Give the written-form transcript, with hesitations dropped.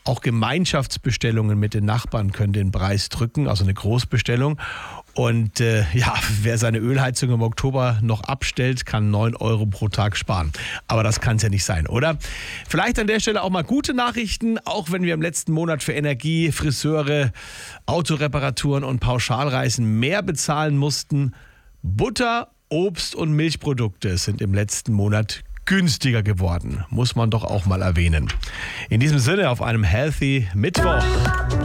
Auch Gemeinschaftsbestellungen mit den Nachbarn können den Preis drücken, also eine Großbestellung. Und wer seine Ölheizung im Oktober noch abstellt, kann 9 Euro pro Tag sparen. Aber das kann es ja nicht sein, oder? Vielleicht an der Stelle auch mal gute Nachrichten, auch wenn wir im letzten Monat für Energie, Friseure, Autoreparaturen und Pauschalreisen mehr bezahlen mussten. Butter, Obst und Milchprodukte sind im letzten Monat günstiger geworden. Muss man doch auch mal erwähnen. In diesem Sinne auf einem Healthy Mittwoch.